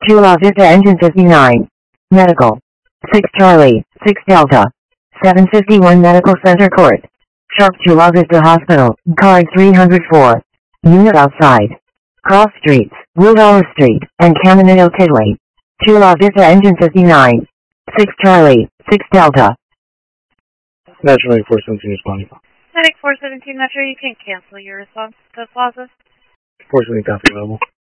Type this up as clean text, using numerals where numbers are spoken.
Chula Vista Engine 59. Medical. 6 Charlie, 6 Delta. 751 Medical Center Court. Sharp Chula Vista Hospital, Card 304. Unit outside. Cross Streets, Willow Street, and Caminito Tidley. Chula Vista Engine 59. 6 Charlie, 6 Delta. Metro 417 responding. Medic 417 Metro, you can cancel your response to the plaza. 417 copy available.